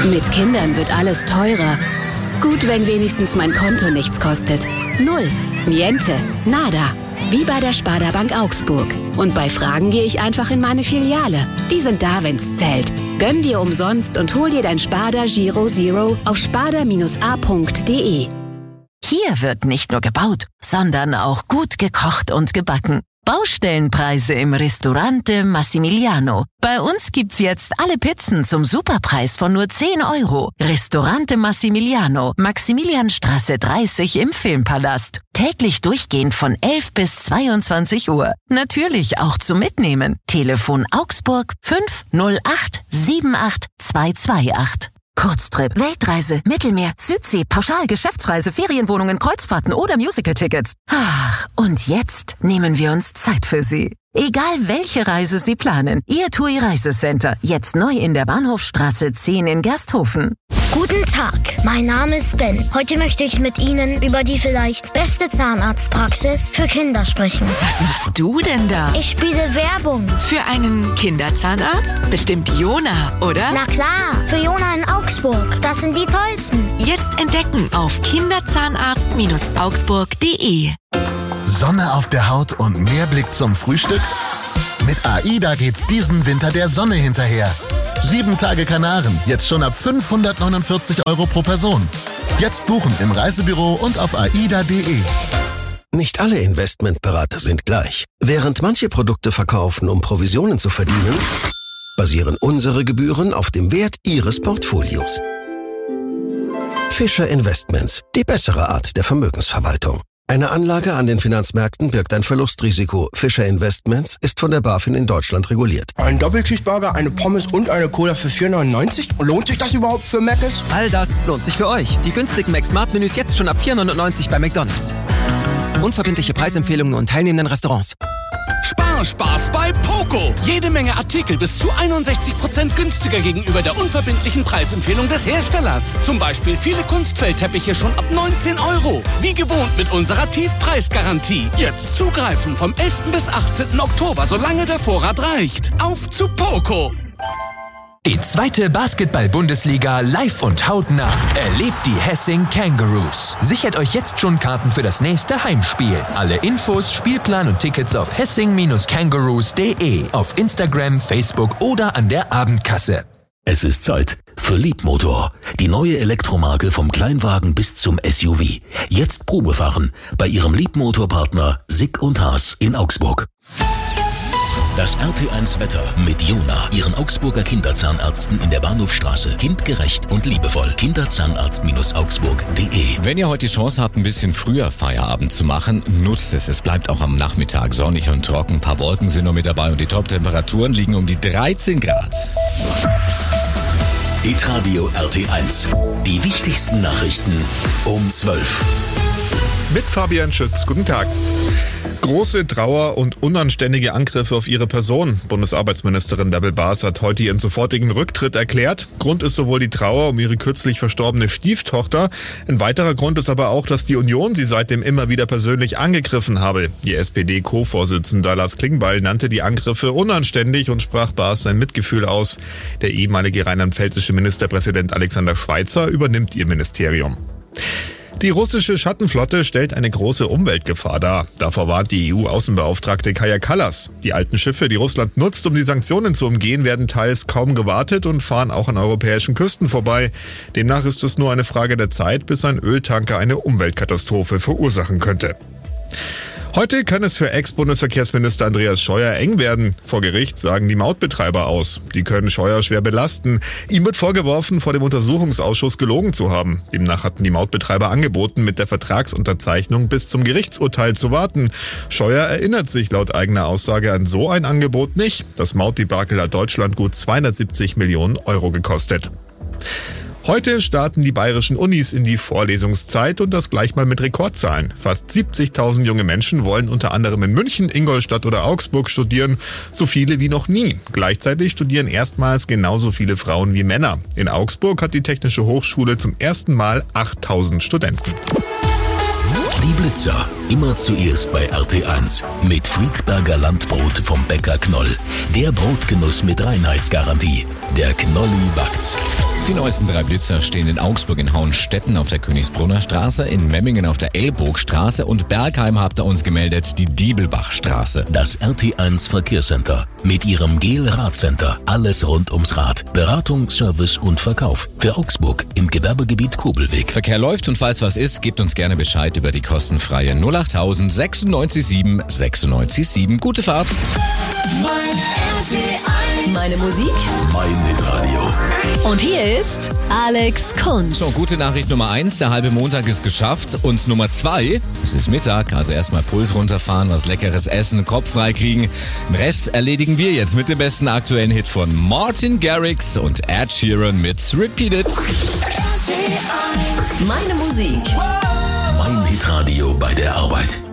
Mit Kindern wird alles teurer. Gut, wenn wenigstens mein Konto nichts kostet. Null. Niente. Nada. Wie bei der Sparda Bank Augsburg. Und bei Fragen gehe ich einfach in meine Filiale. Die sind da, wenn's zählt. Gönn dir umsonst und hol dir dein Sparda Giro Zero auf sparda-a.de. Hier wird nicht nur gebaut, sondern auch gut gekocht und gebacken. Baustellenpreise im Ristorante Massimiliano. Bei uns gibt's jetzt alle Pizzen zum Superpreis von nur 10 €. Ristorante Massimiliano, Maximilianstraße 30 im Filmpalast. Täglich durchgehend von 11 bis 22 Uhr. Natürlich auch zum Mitnehmen. Telefon Augsburg 508 78 228. Kurztrip, Weltreise, Mittelmeer, Südsee, Pauschal, Geschäftsreise, Ferienwohnungen, Kreuzfahrten oder Musical-Tickets. Ach, und jetzt nehmen wir uns Zeit für Sie. Egal welche Reise Sie planen, Ihr TUI Reisecenter, jetzt neu in der Bahnhofstraße 10 in Gersthofen. Guten Tag, mein Name ist Ben. Heute möchte ich mit Ihnen über die vielleicht beste Zahnarztpraxis für Kinder sprechen. Was machst du denn da? Ich spiele Werbung. Für einen Kinderzahnarzt? Bestimmt Jona, oder? Na klar, für Jona in Augsburg. Das sind die tollsten. Jetzt entdecken auf kinderzahnarzt-augsburg.de. Sonne auf der Haut und mehr Blick zum Frühstück? Mit AIDA geht's diesen Winter der Sonne hinterher. 7 Tage Kanaren, jetzt schon ab 549 € pro Person. Jetzt buchen im Reisebüro und auf aida.de. Nicht alle Investmentberater sind gleich. Während manche Produkte verkaufen, um Provisionen zu verdienen, basieren unsere Gebühren auf dem Wert Ihres Portfolios. Fischer Investments, die bessere Art der Vermögensverwaltung. Eine Anlage an den Finanzmärkten birgt ein Verlustrisiko. Fischer Investments ist von der BaFin in Deutschland reguliert. Ein Doppelcheeseburger, eine Pommes und eine Cola für 4,99? Lohnt sich das überhaupt für Mc's? All das lohnt sich für euch. Die günstigen Mac-Smart-Menüs jetzt schon ab 4,99 bei McDonald's. Unverbindliche Preisempfehlungen und teilnehmenden Restaurants. Spaß bei Poco. Jede Menge Artikel bis zu 61% günstiger gegenüber der unverbindlichen Preisempfehlung des Herstellers. Zum Beispiel viele Kunstfeldteppiche schon ab 19 €. Wie gewohnt mit unserer Tiefpreisgarantie. Jetzt zugreifen vom 11. bis 18. Oktober, solange der Vorrat reicht. Auf zu Poco. Die zweite Basketball-Bundesliga live und hautnah. Erlebt die Hessing Kangaroos. Sichert euch jetzt schon Karten für das nächste Heimspiel. Alle Infos, Spielplan und Tickets auf hessing-kangaroos.de, auf Instagram, Facebook oder an der Abendkasse. Es ist Zeit für Liebmotor. Die neue Elektromarke vom Kleinwagen bis zum SUV. Jetzt Probefahren bei Ihrem Liebmotorpartner Sick & Haas in Augsburg. Das RT1 Wetter mit Jona, Ihren Augsburger Kinderzahnärzten in der Bahnhofstraße. Kindgerecht und liebevoll. Kinderzahnarzt-augsburg.de. Wenn ihr heute die Chance habt, ein bisschen früher Feierabend zu machen, nutzt es. Es bleibt auch am Nachmittag sonnig und trocken. Ein paar Wolken sind noch mit dabei und die Top-Temperaturen liegen um die 13 Grad. Hitradio RT1. Die wichtigsten Nachrichten um 12. Mit Fabian Schütz. Guten Tag. Große Trauer und unanständige Angriffe auf ihre Person. Bundesarbeitsministerin Bärbel Baas hat heute ihren sofortigen Rücktritt erklärt. Grund ist sowohl die Trauer um ihre kürzlich verstorbene Stieftochter. Ein weiterer Grund ist aber auch, dass die Union sie seitdem immer wieder persönlich angegriffen habe. Ihr SPD-Co-Vorsitzender Lars Klingbeil nannte die Angriffe unanständig und sprach Baas sein Mitgefühl aus. Der ehemalige rheinland-pfälzische Ministerpräsident Alexander Schweitzer übernimmt ihr Ministerium. Die russische Schattenflotte stellt eine große Umweltgefahr dar. Davor warnt die EU-Außenbeauftragte Kaja Kallas. Die alten Schiffe, die Russland nutzt, um die Sanktionen zu umgehen, werden teils kaum gewartet und fahren auch an europäischen Küsten vorbei. Demnach ist es nur eine Frage der Zeit, bis ein Öltanker eine Umweltkatastrophe verursachen könnte. Heute kann es für Ex-Bundesverkehrsminister Andreas Scheuer eng werden. Vor Gericht sagen die Mautbetreiber aus. Die können Scheuer schwer belasten. Ihm wird vorgeworfen, vor dem Untersuchungsausschuss gelogen zu haben. Demnach hatten die Mautbetreiber angeboten, mit der Vertragsunterzeichnung bis zum Gerichtsurteil zu warten. Scheuer erinnert sich laut eigener Aussage an so ein Angebot nicht. Das Mautdebakel hat Deutschland gut 270 Millionen € gekostet. Heute starten die bayerischen Unis in die Vorlesungszeit und das gleich mal mit Rekordzahlen. Fast 70.000 junge Menschen wollen unter anderem in München, Ingolstadt oder Augsburg studieren, so viele wie noch nie. Gleichzeitig studieren erstmals genauso viele Frauen wie Männer. In Augsburg hat die Technische Hochschule zum ersten Mal 8.000 Studenten. Die Blitzer, immer zuerst bei RT1. Mit Friedberger Landbrot vom Bäcker Knoll. Der Brotgenuss mit Reinheitsgarantie. Der Knolli backt's. Die neuesten 3 Blitzer stehen in Augsburg in Hauenstetten auf der Königsbrunner Straße, in Memmingen auf der Elburgstraße und Bergheim habt ihr uns gemeldet, die Diebelbachstraße. Das RT1 Verkehrscenter mit ihrem GEL-Radcenter. Alles rund ums Rad. Beratung, Service und Verkauf. Für Augsburg im Gewerbegebiet Kobelweg. Verkehr läuft und falls was ist, gebt uns gerne Bescheid über die kostenfreie 08000 96 7 96 7. Gute Fahrt. Meine Musik. Mein Hitradio. Und hier ist Alex Kunz. So, gute Nachricht Nummer 1, der halbe Montag ist geschafft. Und Nummer 2, es ist Mittag, also erstmal Puls runterfahren, was Leckeres essen, Kopf frei kriegen. Den Rest erledigen wir jetzt mit dem besten aktuellen Hit von Martin Garrix und Ed Sheeran mit Repeated. Meine Musik. Mein Hitradio bei der Arbeit.